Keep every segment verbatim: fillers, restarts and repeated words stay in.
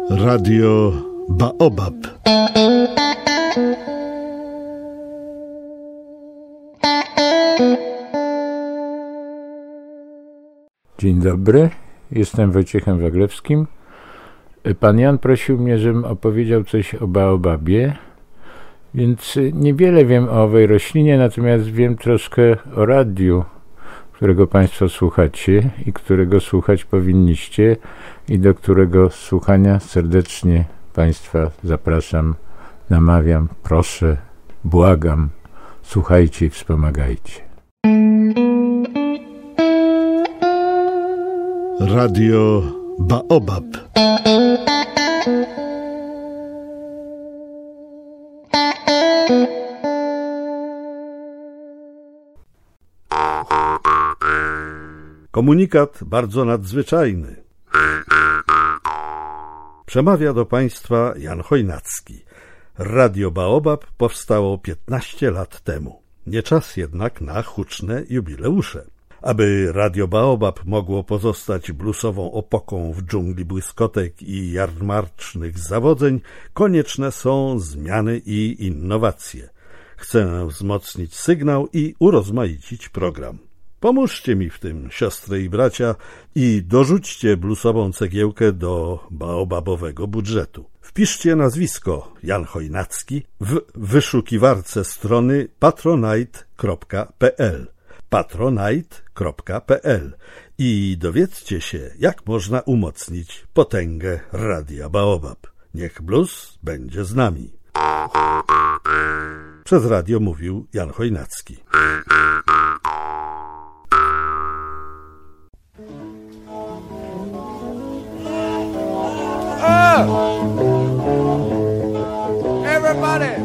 Radio Baobab. Dzień dobry, jestem Wojciechem Waglewskim. Pan Jan prosił mnie, żebym opowiedział coś o baobabie, więc niewiele wiem o owej roślinie, natomiast wiem troszkę o radiu, którego Państwo słuchacie i którego słuchać powinniście i do którego słuchania serdecznie Państwa zapraszam, namawiam, proszę, błagam, słuchajcie i wspomagajcie. Radio Baobab. Komunikat bardzo nadzwyczajny. Przemawia do Państwa Jan Chojnacki. Radio Baobab powstało piętnaście lat temu. Nie czas jednak na huczne jubileusze. Aby Radio Baobab mogło pozostać bluesową opoką w dżungli błyskotek i jarmarcznych zawodzeń, konieczne są zmiany i innowacje. Chcę wzmocnić sygnał i urozmaicić program. Pomóżcie mi w tym, siostry i bracia, i dorzućcie bluesową cegiełkę do baobabowego budżetu. Wpiszcie nazwisko Jan Chojnacki w wyszukiwarce strony patronite kropka p l patronite kropka p l i dowiedzcie się, jak można umocnić potęgę Radia Baobab. Niech blues będzie z nami. Przez radio mówił Jan Chojnacki. Oh! Everybody!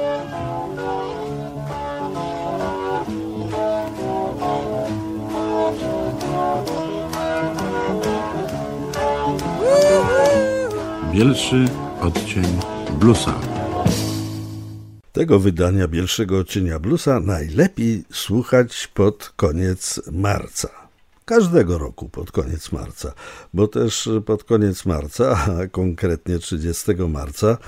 Bielszy odcień bluesa. Tego wydania Bielszego odcienia bluesa najlepiej słuchać pod koniec marca. Każdego roku pod koniec marca, bo też pod koniec marca, a konkretnie trzydziestego marca,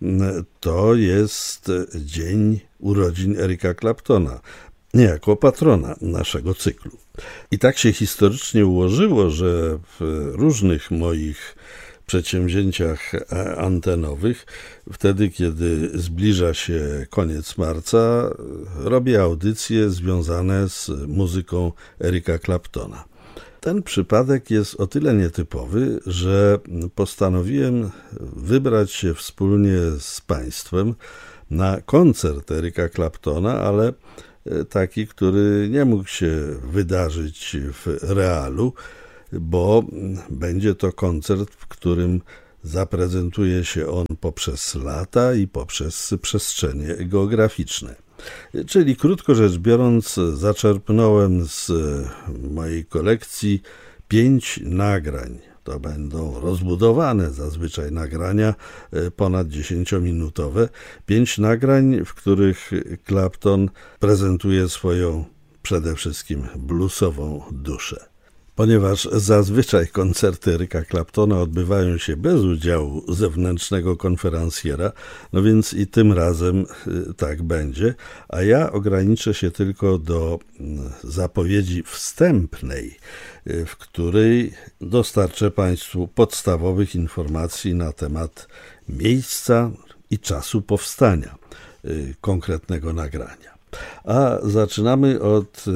to jest dzień urodzin Erica Claptona, niejako patrona naszego cyklu. I tak się historycznie ułożyło, że w różnych moich przedsięwzięciach antenowych, wtedy kiedy zbliża się koniec marca, robię audycje związane z muzyką Erica Claptona. Ten przypadek jest o tyle nietypowy, że postanowiłem wybrać się wspólnie z Państwem na koncert Erica Claptona, ale taki, który nie mógł się wydarzyć w realu, bo będzie to koncert, w którym zaprezentuje się on poprzez lata i poprzez przestrzenie geograficzne. Czyli krótko rzecz biorąc, zaczerpnąłem z mojej kolekcji pięć nagrań. To będą rozbudowane zazwyczaj nagrania ponad dziesięciominutowe. Pięć nagrań, w których Clapton prezentuje swoją przede wszystkim bluesową duszę. Ponieważ zazwyczaj koncerty Erica Claptona odbywają się bez udziału zewnętrznego konferencjera, no więc i tym razem tak będzie, a ja ograniczę się tylko do zapowiedzi wstępnej, w której dostarczę Państwu podstawowych informacji na temat miejsca i czasu powstania konkretnego nagrania. A zaczynamy od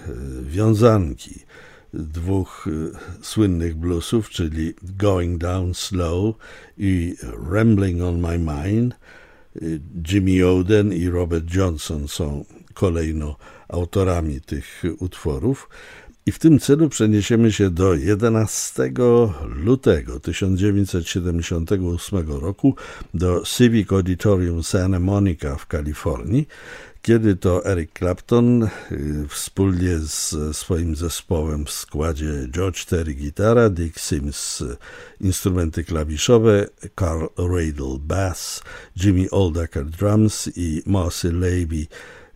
wiązanki dwóch słynnych bluesów, czyli Going Down Slow i Rambling on My Mind. Jimmy Oden i Robert Johnson są kolejno autorami tych utworów. I w tym celu przeniesiemy się do jedenastego lutego tysiąc dziewięćset siedemdziesiątego ósmego roku do Civic Auditorium Santa Monica w Kalifornii, kiedy to Eric Clapton wspólnie z swoim zespołem w składzie George Terry gitara, Dick Sims instrumenty klawiszowe, Carl Radle bass, Jimmy Oldaker drums i Marcy Levy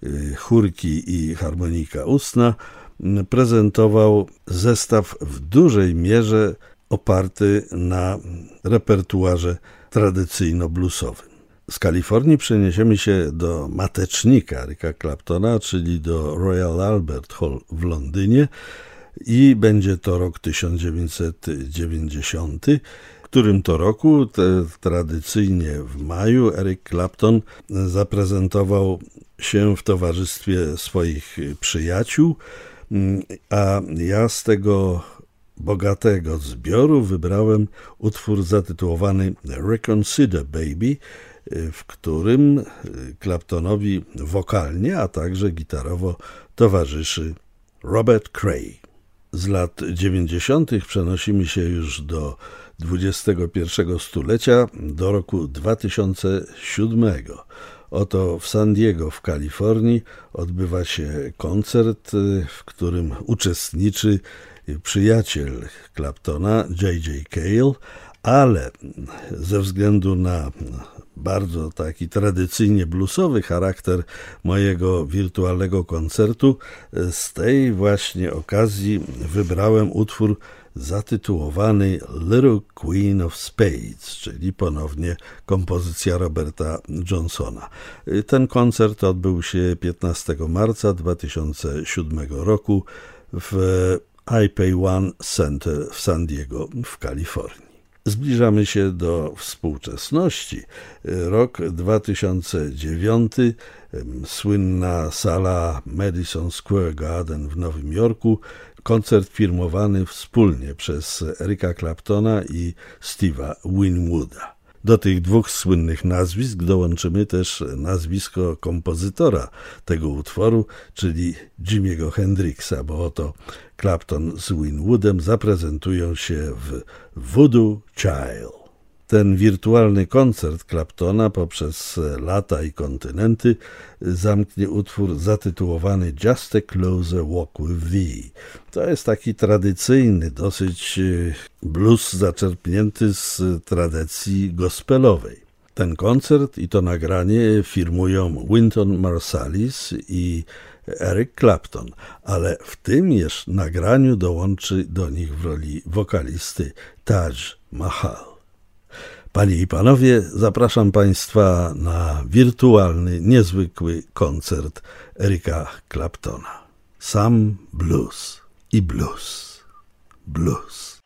chórki i harmonika ustna, prezentował zestaw w dużej mierze oparty na repertuarze tradycyjno-bluesowym. Z Kalifornii przeniesiemy się do matecznika Erika Claptona, czyli do Royal Albert Hall w Londynie i będzie to rok tysiąc dziewięćset dziewięćdziesiąty, w którym to roku te, tradycyjnie w maju Eric Clapton zaprezentował się w towarzystwie swoich przyjaciół, a ja z tego bogatego zbioru wybrałem utwór zatytułowany Reconsider Baby, w którym Claptonowi wokalnie, a także gitarowo towarzyszy Robert Cray. Z lat dziewięćdziesiątych przenosimy się już do dwudziestego pierwszego stulecia, do roku dwa tysiące siódmego. Oto w San Diego w Kalifornii odbywa się koncert, w którym uczestniczy przyjaciel Claptona, J J Cale, ale ze względu na bardzo taki tradycyjnie bluesowy charakter mojego wirtualnego koncertu, z tej właśnie okazji wybrałem utwór zatytułowany Little Queen of Spades, czyli ponownie kompozycja Roberta Johnsona. Ten koncert odbył się piętnastego marca dwa tysiące siódmego roku w I P A One Center w San Diego w Kalifornii. Zbliżamy się do współczesności. Rok dwa tysiące dziewiąty, słynna sala Madison Square Garden w Nowym Jorku, koncert firmowany wspólnie przez Erika Claptona i Steve'a Winwooda. Do tych dwóch słynnych nazwisk dołączymy też nazwisko kompozytora tego utworu, czyli Jimiego Hendrixa, bo oto Clapton z Winwoodem zaprezentują się w Voodoo Child. Ten wirtualny koncert Claptona poprzez lata i kontynenty zamknie utwór zatytułowany Just a Closer Walk with Thee. To jest taki tradycyjny, dosyć blues zaczerpnięty z tradycji gospelowej. Ten koncert i to nagranie firmują Wynton Marsalis i Eric Clapton, ale w tym jeszcze nagraniu dołączy do nich w roli wokalisty Taj Mahal. Panie i panowie, zapraszam Państwa na wirtualny, niezwykły koncert Erika Claptona. Sam blues i blues, blues.